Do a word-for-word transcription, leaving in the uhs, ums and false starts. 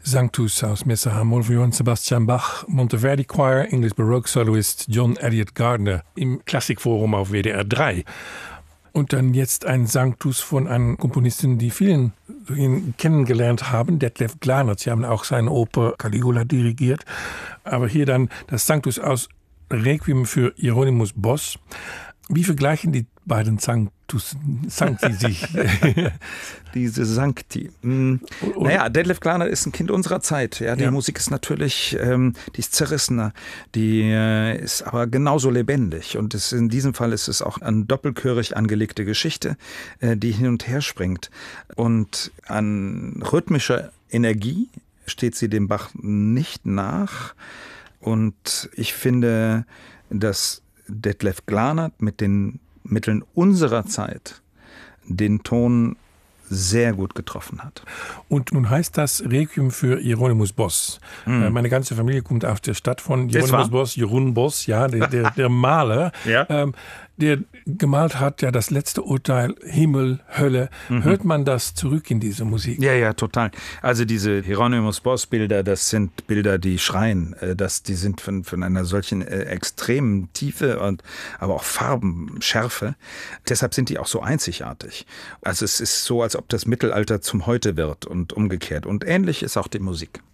Sanctus aus Messe Hamol für Johann Sebastian Bach, Monteverdi Choir, English Baroque Soloist John Elliott Gardner im Klassikforum auf W D R drei. Und dann jetzt ein Sanctus von einem Komponisten, die vielen ihn kennengelernt haben, Detlef Glanert. Sie haben auch seine Oper Caligula dirigiert. Aber hier dann das Sanctus aus Requiem für Hieronymus Bosch. Wie vergleichen die beiden Sanctus, Sancti sich? Diese Sancti. Hm. Naja, Detlef Glanert ist ein Kind unserer Zeit. Ja, die ja. Musik ist natürlich, ähm, die ist zerrissener, die äh, ist aber genauso lebendig. Und es, in diesem Fall ist es auch eine doppelchörig angelegte Geschichte, äh, die hin und her springt. Und an rhythmischer Energie steht sie dem Bach nicht nach. Und ich finde, dass Detlef Glanert mit den Mitteln unserer Zeit den Ton sehr gut getroffen hat. Und nun heißt das Requiem für Hieronymus Bosch. Mm. Meine ganze Familie kommt aus der Stadt von Hieronymus Bosch, Jeroen Bosch, ja, der, der, der Maler, ja. ähm, der gemalt hat, ja, das letzte Urteil, Himmel, Hölle. Mhm. Hört man das zurück in diese Musik? Ja, ja, total. Also diese Hieronymus Bosch Bilder, das sind Bilder, die schreien. Das, die sind von, von einer solchen äh, extremen Tiefe und aber auch Farbenschärfe. Deshalb sind die auch so einzigartig. Also es ist so, als ob das Mittelalter zum Heute wird und umgekehrt. Und ähnlich ist auch die Musik.